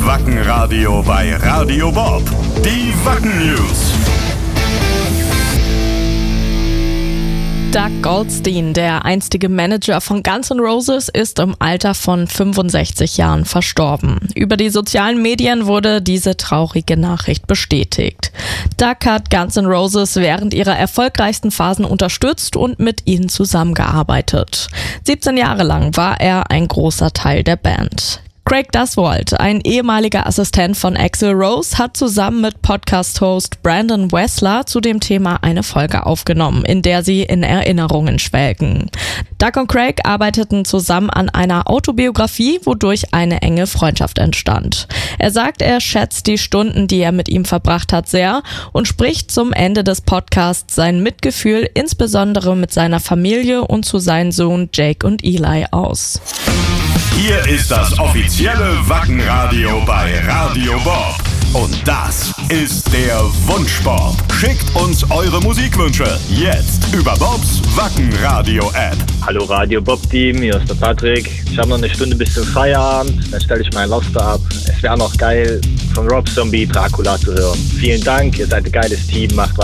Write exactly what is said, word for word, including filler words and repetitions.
Wackenradio bei Radio Bob. Die Wacken News. Doug Goldstein, der einstige Manager von Guns N' Roses, ist im Alter von fünfundsechzig Jahren verstorben. Über die sozialen Medien wurde diese traurige Nachricht bestätigt. Doug hat Guns N' Roses während ihrer erfolgreichsten Phasen unterstützt und mit ihnen zusammengearbeitet. siebzehn Jahre lang war er ein großer Teil der Band. Craig Duswalt, ein ehemaliger Assistent von Axl Rose, hat zusammen mit Podcast-Host Brandon Wessler zu dem Thema eine Folge aufgenommen, in der sie in Erinnerungen schwelgen. Doug und Craig arbeiteten zusammen an einer Autobiografie, wodurch eine enge Freundschaft entstand. Er sagt, er schätzt die Stunden, die er mit ihm verbracht hat, sehr und spricht zum Ende des Podcasts sein Mitgefühl insbesondere mit seiner Familie und zu seinen Sohn Jake und Eli aus. Hier ist das offizielle Wackenradio bei Radio Bob. Und das ist der Wunschbob. Schickt uns eure Musikwünsche jetzt über Bobs Wackenradio-App. Hallo Radio Bob-Team, hier ist der Patrick. Ich habe noch eine Stunde bis zum Feierabend, dann stelle ich meinen Laster ab. Es wäre noch geil, von Rob Zombie Dracula zu hören. Vielen Dank, ihr seid ein geiles Team, macht weiter.